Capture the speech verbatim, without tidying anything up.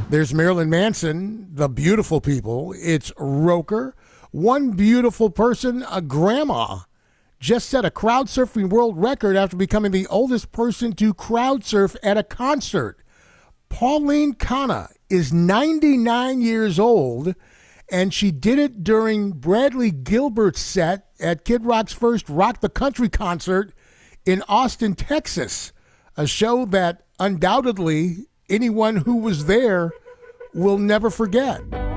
There's Marilyn Manson, The Beautiful People. It's Roker. One beautiful person, a grandma, just set a crowd surfing world record after becoming the oldest person to crowd surf at a concert. Pauline Kana is ninety-nine years old, and she did it during Bradley Gilbert's set at Kid Rock's first Rock the Country concert in Austin, Texas, a show that undoubtedly anyone who was there will never forget.